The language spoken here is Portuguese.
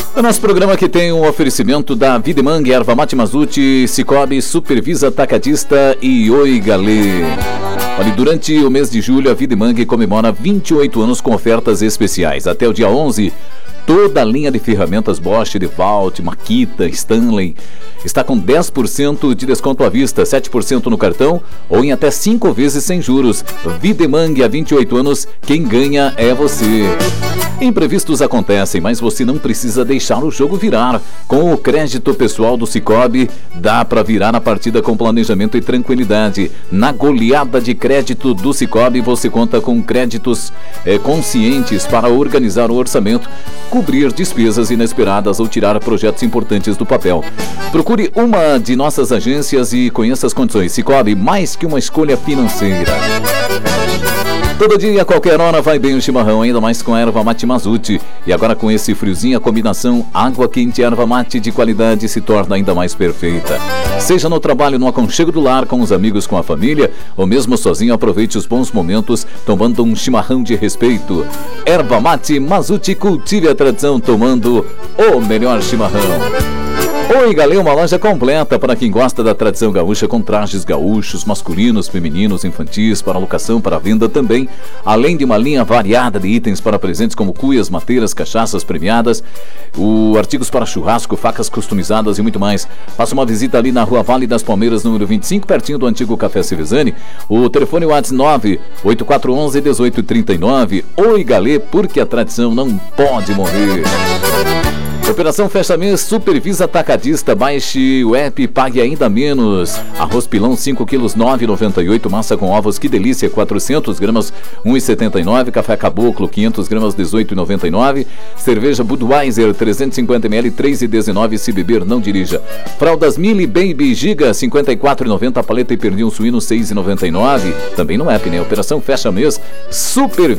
O nosso programa que tem um oferecimento da Videmang, Erva Mate Mazuti, Cicobi, Supervisa Atacadista e Oi Galê. Olha, durante o mês de julho, a Videmang comemora 28 anos com ofertas especiais. Até o dia 11, toda a linha de ferramentas Bosch, DeWalt, Makita, Stanley está com 10% de desconto à vista, 7% no cartão ou em até 5 vezes sem juros. Videmang, há 28 anos, quem ganha é você. Imprevistos acontecem, mas você não precisa deixar o jogo virar. Com o crédito pessoal do Cicobi, dá para virar a partida com planejamento e tranquilidade. Na goleada de crédito do Cicobi, você conta com créditos conscientes para organizar o orçamento, cobrir despesas inesperadas ou tirar projetos importantes do papel. Procure uma de nossas agências e conheça as condições. Cicobi, mais que uma escolha financeira. Todo dia, a qualquer hora, vai bem o chimarrão, ainda mais com a erva mate Mazuti. E agora com esse friozinho, a combinação água quente e erva mate de qualidade se torna ainda mais perfeita. Seja no trabalho, no aconchego do lar, com os amigos, com a família, ou mesmo sozinho, aproveite os bons momentos tomando um chimarrão de respeito. Erva mate Mazuti, cultive a tradição tomando o melhor chimarrão. Oi Galê, uma loja completa para quem gosta da tradição gaúcha, com trajes gaúchos, masculinos, femininos, infantis, para locação, para venda também, além de uma linha variada de itens para presentes como cuias, mateiras, cachaças premiadas, artigos para churrasco, facas customizadas e muito mais. Faça uma visita ali na Rua Vale das Palmeiras, número 25, pertinho do antigo Café Civezani. O telefone WhatsApp 98411-1839. Oi Galê, porque a tradição não pode morrer. Operação Fecha Mês, Supervisa Atacadista. Baixe o app e pague ainda menos. Arroz pilão 5 quilos 9,98. Massa com ovos, que delícia, 400 gramas 1,79. Café Caboclo 500 gramas 18,99. Cerveja Budweiser 350 ml 3,19. Se beber, não dirija. Fraldas Mili Baby Giga 54,90. Paleta e pernil suíno 6,99. Também no app, né? Operação Fecha Mês, Supervisa